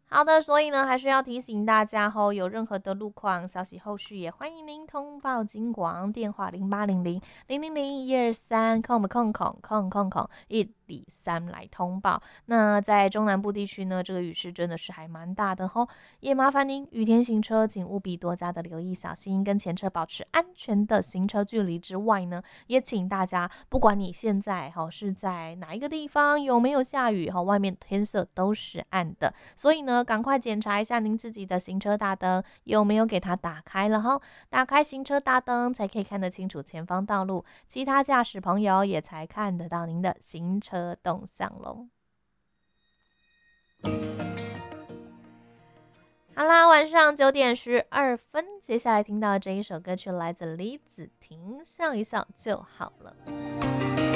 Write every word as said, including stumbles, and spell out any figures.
好的，所以呢，还是要提醒大家吼，有任何的路况消息，后续也欢迎您通报金广电话零八零零零零零一二三空不空空空空空一里三来通报。那在中南部地区呢，这个雨势真的是还蛮大的吼，也麻烦您雨天行车，请务必多加的留意小心，跟前车保持安全的行车距离之外呢，也请大家，不管你现在哈是在哪一个地方，有没有下雨哈，外面天色都是暗的，所以呢，赶快检查一下您自己的行车大灯有没有给它打开了哈。打开行车大灯，才可以看得清楚前方道路，其他驾驶朋友也才看得到您的行车动向喽。好啦，晚上九点十二分，接下来听到这一首歌曲来自李子婷，笑一笑就好了。